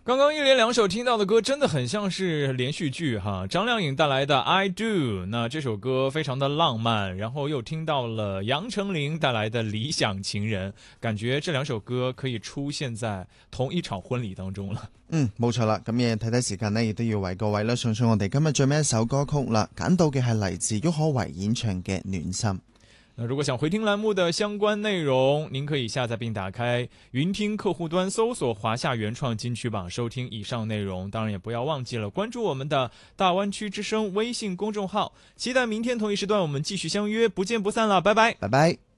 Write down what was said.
刚刚一连两首听到的歌真的很像是连续剧哈，张靓颖带来的 I Do， 那这首歌非常的浪漫，然后又聽到了楊丞琳帶來的理想情人，感覺這兩首歌可以出現在同一場婚禮當中了。 冇錯啦，咁嘢睇睇時間呢，亦都要為各位咧送上我哋今日最尾一首歌曲啦，揀到嘅係嚟自郁可唯演唱嘅《暖心》。 那如果想回聽欄目的相關內容，您可以下載並打開雲聽客戶端，搜索華夏原創金曲榜收聽以上內容。當然也不要忘記了關注我們的大灣區之聲微信公眾號，期待明天同一時段我們繼續相約，不見不散了，拜拜， 拜拜。